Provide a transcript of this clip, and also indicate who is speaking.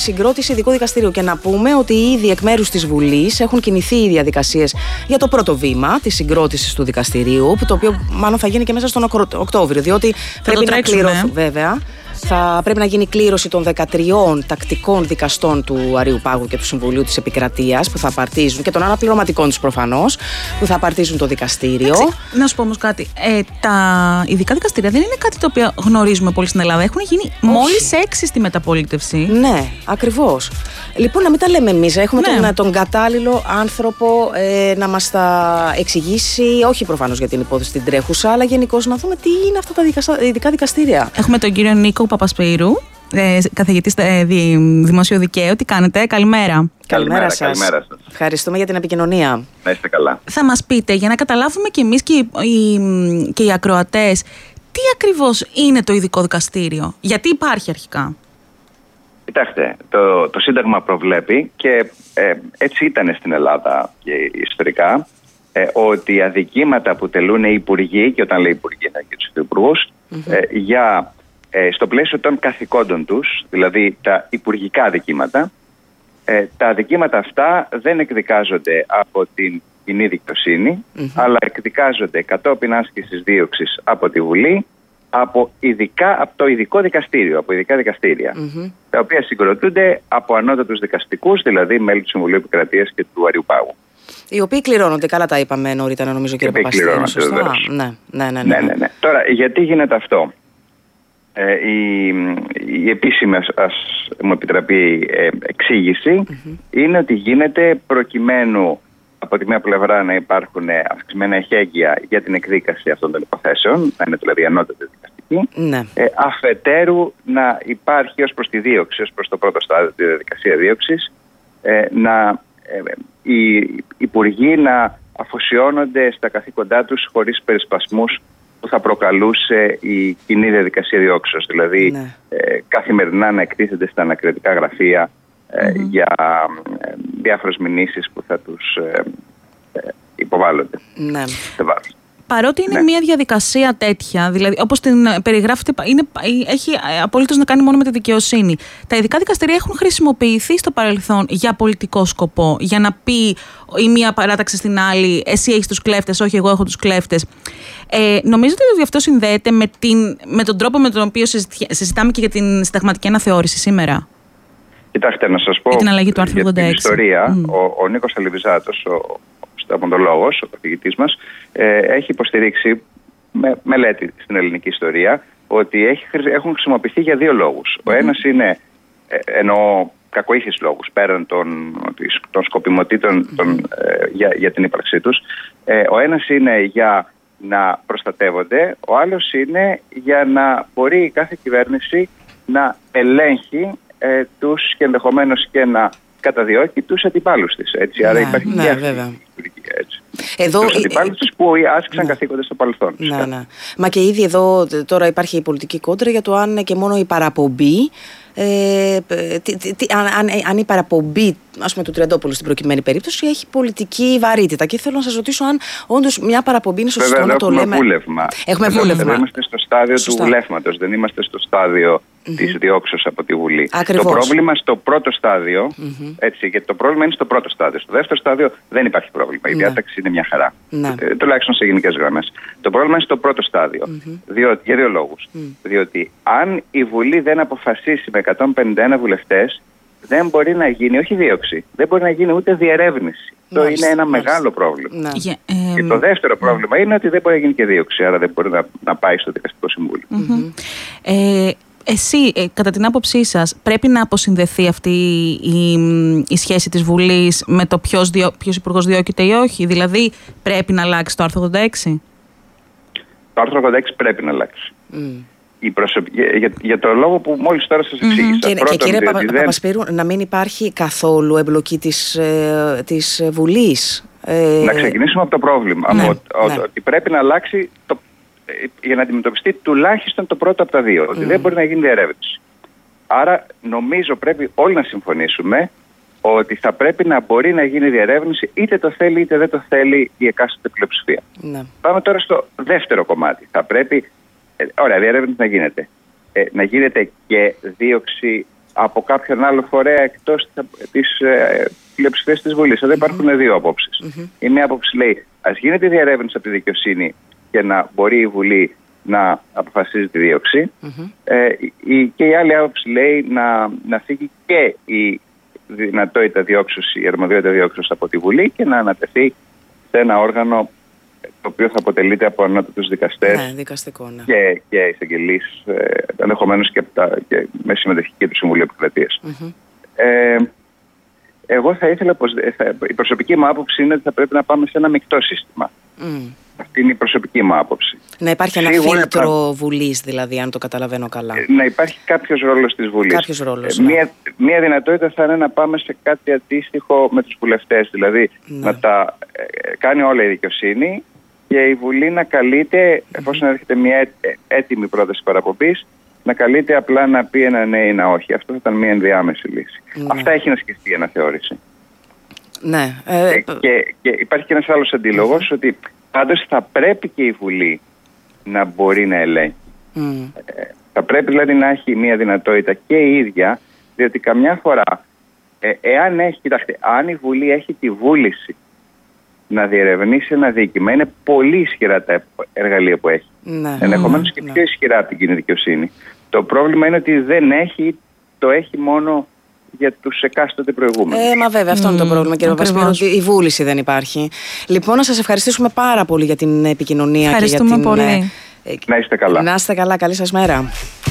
Speaker 1: Συγκρότηση ειδικού δικαστηρίου. Και να πούμε ότι ήδη εκ μέρους της Βουλής έχουν κινηθεί οι διαδικασίες για το πρώτο βήμα της συγκρότησης του δικαστηρίου, το οποίο μάλλον θα γίνει και μέσα στον Οκτώβριο, διότι πρέπει να κληρωθούν, βέβαια. Θα πρέπει να γίνει κλήρωση των 13 τακτικών δικαστών του Αρείου Πάγου και του Συμβουλίου της Επικρατείας που θα απαρτίζουν, και των αναπληρωματικών τους προφανώς, που θα απαρτίζουν το δικαστήριο.
Speaker 2: Να σου πω όμως κάτι. Τα ειδικά δικαστήρια δεν είναι κάτι το οποίο γνωρίζουμε πολύ στην Ελλάδα. Έχουν γίνει μόλις 6 στη μεταπολίτευση.
Speaker 1: Ναι, ακριβώς. Λοιπόν, να μην τα λέμε εμείς. Έχουμε τον κατάλληλο άνθρωπο να μας τα εξηγήσει, όχι προφανώς για την υπόθεση την τρέχουσα, αλλά γενικώς να δούμε τι είναι αυτά τα ειδικά δικαστήρια.
Speaker 2: Έχουμε τον κύριο Νίκο Παπασπύρου, καθηγητής δημοσίου δικαίου. Τι κάνετε, καλημέρα.
Speaker 1: Καλημέρα σας. Ευχαριστούμε για την επικοινωνία.
Speaker 3: Να είστε καλά.
Speaker 2: Θα μας πείτε, για να καταλάβουμε κι εμείς και οι ακροατές, τι ακριβώς είναι το ειδικό δικαστήριο, γιατί υπάρχει αρχικά.
Speaker 3: Κοιτάξτε, το Σύνταγμα προβλέπει, και έτσι ήταν στην Ελλάδα και ιστορικά, ότι αδικήματα που τελούν οι υπουργοί, και όταν λέει υπουργοί είναι και τους υπουργούς, στο πλαίσιο των καθηκόντων τους, δηλαδή τα υπουργικά αδικήματα, τα αδικήματα αυτά δεν εκδικάζονται από την κοινή δικαιοσύνη, αλλά εκδικάζονται κατόπιν άσκησης δίωξης από τη Βουλή, από το ειδικό δικαστήριο, από ειδικά δικαστήρια, τα οποία συγκροτούνται από ανώτατους δικαστικούς, δηλαδή μέλη του Συμβουλίου Επικρατείας και του Αρείου Πάγου. Οι οποίοι
Speaker 1: κληρώνονται, καλά τα είπαμε νωρίτερα, νομίζω, κύριε Παπαστήρη. Σωστά. Ναι.
Speaker 3: Τώρα, γιατί γίνεται αυτό? Η επίσημη, ας μου επιτραπεί, εξήγηση είναι ότι γίνεται προκειμένου από τη μία πλευρά να υπάρχουν αυξημένα εχέγγυα για την εκδίκαση αυτών των υποθέσεων, να είναι δηλαδή ανώτατη δικαστική, αφετέρου να υπάρχει ως προς τη δίωξη, ως προς το πρώτο στάδιο, τη διαδικασία δίωξης, οι υπουργοί να αφοσιώνονται στα καθήκοντά τους χωρίς περισπασμούς που θα προκαλούσε η κοινή διαδικασία διώξεως. Δηλαδή, καθημερινά να εκτίθενται στα ανακριτικά γραφεία για διάφορες μηνύσεις που θα τους υποβάλλονται.
Speaker 1: Ναι.
Speaker 2: Παρότι είναι μια διαδικασία τέτοια, δηλαδή όπως την περιγράφεται, έχει απολύτως να κάνει μόνο με τη δικαιοσύνη. Τα ειδικά δικαστηρία έχουν χρησιμοποιηθεί στο παρελθόν για πολιτικό σκοπό, για να πει η μία παράταξη στην άλλη, εσύ έχεις τους κλέφτες, όχι εγώ έχω τους κλέφτες. Νομίζετε ότι αυτό συνδέεται με τον τρόπο με τον οποίο συζητάμε και για την συνταγματική αναθεώρηση σήμερα?
Speaker 3: Κοιτάξτε, να σας πω
Speaker 2: για την αλλαγή του άρθρου 86.
Speaker 3: Την ιστορία, ο Νίκος Αλιβιζάτος, ο σταματολόγος, ο καθηγητής μας, έχει υποστηρίξει με μελέτη στην ελληνική ιστορία ότι έχουν χρησιμοποιηθεί για δύο λόγους. Ο ένας είναι, εννοώ κακοήθης λόγους, πέραν των σκοπιμοτήτων για την ύπαρξή τους. Ο ένας είναι για να προστατεύονται, ο άλλος είναι για να μπορεί η κάθε κυβέρνηση να ελέγχει τους και ενδεχομένως και να καταδιώκει τους αντιπάλους της. Έτσι. Άρα υπάρχει και αυτή η λειτουργία, έτσι. Τους αντιπάλους της που άσκησαν καθήκοντα στο παρελθόν.
Speaker 1: Μα και ήδη εδώ τώρα υπάρχει η πολιτική κόντρα για το αν και μόνο η παραπομπή, αν η παραπομπή, ας πούμε, του Τριαντόπουλου στην προκειμένη περίπτωση έχει πολιτική βαρύτητα. Και θέλω να σας ρωτήσω αν όντως μια παραπομπή είναι σωστό να το λέμε. Έχουμε βούλευμα.
Speaker 3: Είμαστε στο στάδιο του βουλεύματος, δεν είμαστε στο στάδιο της διώξεως από τη Βουλή.
Speaker 1: Ακριβώς.
Speaker 3: Το πρόβλημα στο πρώτο στάδιο, έτσι, γιατί το πρόβλημα είναι στο πρώτο στάδιο. Στο δεύτερο στάδιο δεν υπάρχει πρόβλημα. Η διάταξη είναι μια χαρά. Τουλάχιστον σε γενικές γραμμές. Το πρόβλημα είναι στο πρώτο στάδιο. Για δύο λόγους. Διότι αν η Βουλή δεν αποφασίσει με 151 βουλευτές, δεν μπορεί να γίνει, όχι δίωξη, δεν μπορεί να γίνει ούτε διερεύνηση. Αυτό είναι ένα μεγάλο πρόβλημα. Και το δεύτερο πρόβλημα είναι ότι δεν μπορεί να γίνει και δίωξη, άρα δεν μπορεί να πάει στο Δικαστικό Συμβούλιο.
Speaker 2: Εσύ, κατά την άποψή σας, πρέπει να αποσυνδεθεί αυτή η σχέση της Βουλής με το ποιος υπουργός διώκεται ή όχι? Δηλαδή, πρέπει να αλλάξει το άρθρο 86?
Speaker 3: Το άρθρο 86 πρέπει να αλλάξει. Για το λόγο που μόλις τώρα σας εξήγησα.
Speaker 1: Και κύριε Παπασπύρου, να μην υπάρχει καθόλου εμπλοκή της Βουλής.
Speaker 3: Να ξεκινήσουμε από το πρόβλημα. Ότι πρέπει να αλλάξει για να αντιμετωπιστεί τουλάχιστον το πρώτο από τα δύο. Ότι δεν μπορεί να γίνει διερεύνηση. Άρα νομίζω πρέπει όλοι να συμφωνήσουμε ότι θα πρέπει να μπορεί να γίνει διερεύνηση, είτε το θέλει είτε δεν το θέλει η εκάστοτε πλειοψηφία. Πάμε τώρα στο δεύτερο κομμάτι. Θα πρέπει, ωραία, διερεύνηση να γίνεται. Να γίνεται και δίωξη από κάποιον άλλο φορέα εκτός της πλειοψηφίας της Βουλής. Εδώ υπάρχουν δύο απόψεις. Η μία άποψη λέει ας γίνεται η διερεύνηση από τη δικαιοσύνη και να μπορεί η Βουλή να αποφασίζει τη δίωξη. Και η άλλη άποψη λέει να φύγει και η δυνατότητα διώξεως, η αρμοδιότητα διώξεως από τη Βουλή και να ανατεθεί σε ένα όργανο το οποίο θα αποτελείται από ανώτατους δικαστές, και εισαγγελείς, ενδεχομένως και με συμμετοχή και του Συμβουλίου Επικρατείας. Εγώ θα ήθελα, η προσωπική μου άποψη είναι ότι θα πρέπει να πάμε σε ένα μεικτό σύστημα. Αυτή είναι η προσωπική μου άποψη.
Speaker 1: Να υπάρχει ένα φίλτρο Βουλής, δηλαδή, αν το καταλαβαίνω καλά.
Speaker 3: Να υπάρχει κάποιος ρόλος της Βουλής. Μία δυνατότητα θα είναι να πάμε σε κάτι αντίστοιχο με τους βουλευτές. Δηλαδή, να τα κάνει όλα η δικαιοσύνη και η Βουλή να καλείται, εφόσον έρχεται μια έτοιμη πρόταση παραπομπής, να καλείται απλά να πει ένα ναι ή ένα όχι. Αυτό θα ήταν μια ενδιάμεση λύση. Αυτά έχει να σκεφτεί η αναθεώρηση.
Speaker 1: Ναι.
Speaker 3: Και υπάρχει και ένας άλλος αντίλογος, ότι πάντως θα πρέπει και η Βουλή να μπορεί να ελέγχει. Θα πρέπει δηλαδή να έχει μια δυνατότητα και η ίδια, διότι καμιά φορά, αν η Βουλή έχει τη βούληση να διερευνήσει ένα δίκημα, είναι πολύ ισχυρά τα εργαλεία που έχει. Ενδεχομένως και πιο ισχυρά από την κοινή δικαιοσύνη. Το πρόβλημα είναι ότι δεν έχει, το έχει μόνο για τους εκάστοτε προηγούμενους.
Speaker 1: Μα βέβαια, αυτό είναι το πρόβλημα, κύριε Παπασπύρου, ότι η βούληση δεν υπάρχει. Λοιπόν, να σας ευχαριστήσουμε πάρα πολύ για την επικοινωνία.
Speaker 2: Ευχαριστούμε πολύ.
Speaker 3: Να είστε καλά.
Speaker 1: Να είστε καλά, καλή σας μέρα.